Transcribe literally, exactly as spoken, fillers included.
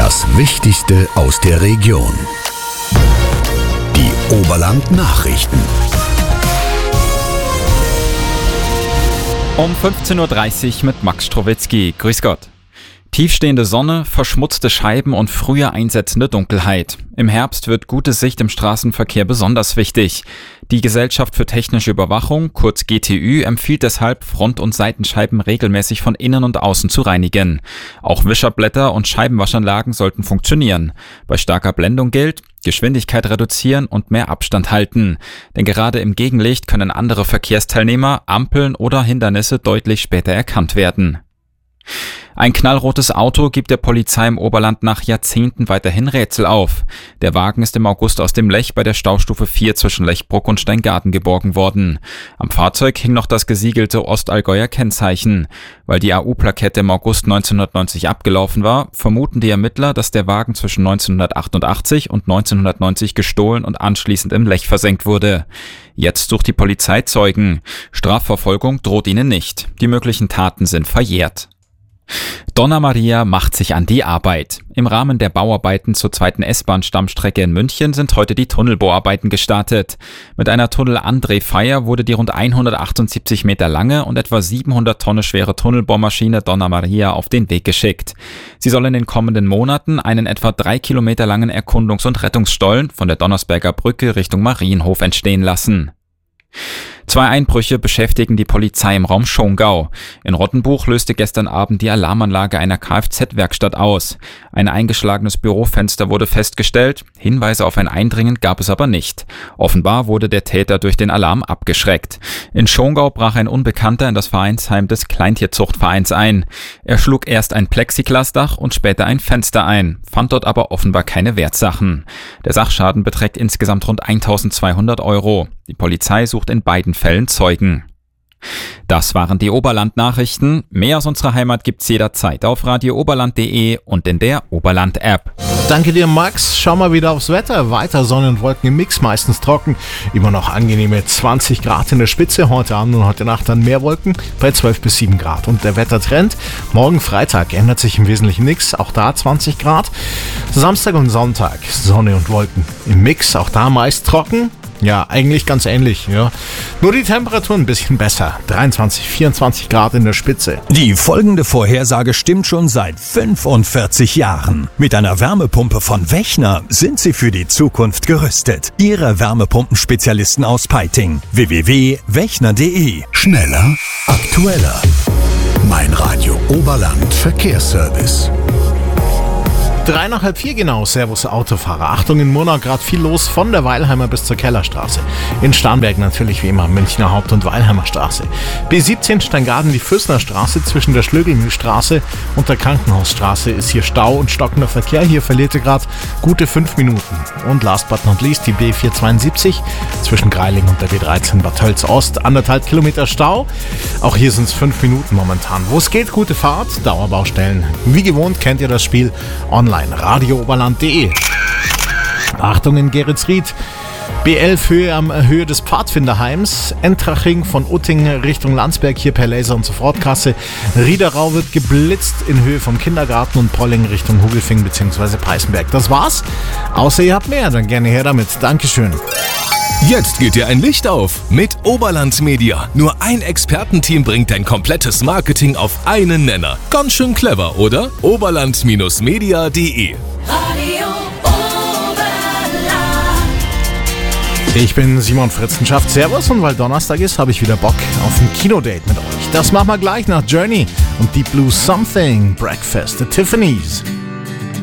Das Wichtigste aus der Region. Die Oberland-Nachrichten. Um fünfzehn Uhr dreißig mit Max Strowitzki. Grüß Gott. Tiefstehende Sonne, verschmutzte Scheiben und früher einsetzende Dunkelheit. Im Herbst wird gute Sicht im Straßenverkehr besonders wichtig. Die Gesellschaft für technische Überwachung, kurz G T Ü, empfiehlt deshalb, Front- und Seitenscheiben regelmäßig von innen und außen zu reinigen. Auch Wischerblätter und Scheibenwaschanlagen sollten funktionieren. Bei starker Blendung gilt, Geschwindigkeit reduzieren und mehr Abstand halten. Denn gerade im Gegenlicht können andere Verkehrsteilnehmer, Ampeln oder Hindernisse deutlich später erkannt werden. Ein knallrotes Auto gibt der Polizei im Oberland nach Jahrzehnten weiterhin Rätsel auf. Der Wagen ist im August aus dem Lech bei der Staustufe vier zwischen Lechbruck und Steingarten geborgen worden. Am Fahrzeug hing noch das gesiegelte Ostallgäuer Kennzeichen. Weil die A U-Plakette im August neunzehnhundertneunzig abgelaufen war, vermuten die Ermittler, dass der Wagen zwischen neunzehnhundertachtundachtzig und neunzehnhundertneunzig gestohlen und anschließend im Lech versenkt wurde. Jetzt sucht die Polizei Zeugen. Strafverfolgung droht ihnen nicht. Die möglichen Taten sind verjährt. Donna Maria macht sich an die Arbeit. Im Rahmen der Bauarbeiten zur zweiten S-Bahn-Stammstrecke in München sind heute die Tunnelbohrarbeiten gestartet. Mit einer Tunnel-André-Feier wurde die rund hundertachtundsiebzig Meter lange und etwa siebenhundert Tonnen schwere Tunnelbohrmaschine Donna Maria auf den Weg geschickt. Sie soll in den kommenden Monaten einen etwa drei Kilometer langen Erkundungs- und Rettungsstollen von der Donnersberger Brücke Richtung Marienhof entstehen lassen. Zwei Einbrüche beschäftigen die Polizei im Raum Schongau. In Rottenbuch löste gestern Abend die Alarmanlage einer Kfz-Werkstatt aus. Ein eingeschlagenes Bürofenster wurde festgestellt, Hinweise auf ein Eindringen gab es aber nicht. Offenbar wurde der Täter durch den Alarm abgeschreckt. In Schongau brach ein Unbekannter in das Vereinsheim des Kleintierzuchtvereins ein. Er schlug erst ein Plexiglasdach und später ein Fenster ein, fand dort aber offenbar keine Wertsachen. Der Sachschaden beträgt insgesamt rund eintausendzweihundert Euro. Die Polizei sucht in beiden Fällen Zeugen. Das waren die Oberland-Nachrichten. Mehr aus unserer Heimat gibt's jederzeit auf radio oberland punkt de und in der Oberland-App. Danke dir, Max. Schau mal wieder aufs Wetter. Weiter Sonne und Wolken im Mix, meistens trocken. Immer noch angenehme zwanzig Grad in der Spitze. Heute Abend und heute Nacht dann mehr Wolken bei zwölf bis sieben Grad. Und der Wettertrend, morgen Freitag ändert sich im Wesentlichen nichts. Auch da zwanzig Grad. Samstag und Sonntag Sonne und Wolken im Mix. Auch da meist trocken. Ja, eigentlich ganz ähnlich, ja. Nur die Temperatur ein bisschen besser. dreiundzwanzig, vierundzwanzig Grad in der Spitze. Die folgende Vorhersage stimmt schon seit fünfundvierzig Jahren. Mit einer Wärmepumpe von Wechner sind Sie für die Zukunft gerüstet. Ihre Wärmepumpenspezialisten aus Peiting. w w w punkt wechner punkt de. Schneller, aktueller. Mein Radio Oberland Verkehrsservice. Drei nach halb vier genau, Servus Autofahrer. Achtung, in Murnau gerade viel los von der Weilheimer bis zur Kellerstraße. In Starnberg natürlich wie immer Münchner Haupt- und Weilheimer Straße. B siebzehn Steingarten, die Füßner Straße zwischen der Schlögelmühlstraße und der Krankenhausstraße ist hier Stau und stockender Verkehr. Hier verliert ihr gerade gute fünf Minuten. Und last but not least die B vierhundertzweiundsiebzig zwischen Greiling und der B dreizehn Bad Tölz Ost. Anderthalb Kilometer Stau. Auch hier sind es fünf Minuten momentan. Wo es geht, gute Fahrt, Dauerbaustellen. Wie gewohnt kennt ihr das Spiel online. radio oberland punkt de. Achtung in Geretsried. B elf Höhe am Höhe des Pfadfinderheims. Entraching von Utting Richtung Landsberg hier per Laser- und Sofortkasse. Riederau wird geblitzt in Höhe vom Kindergarten und Polling Richtung Hugelfing bzw. Peißenberg. Das war's. Außer ihr habt mehr, dann gerne her damit. Dankeschön. Jetzt geht dir ein Licht auf mit Oberland Media. Nur ein Expertenteam bringt dein komplettes Marketing auf einen Nenner. Ganz schön clever, oder? oberland Media punkt de. Radio Oberland. Ich bin Simon Fritzenschaft. Servus, und weil Donnerstag ist, habe ich wieder Bock auf ein Kinodate mit euch. Das machen wir gleich nach Journey und Deep Blue Something. Breakfast at Tiffany's.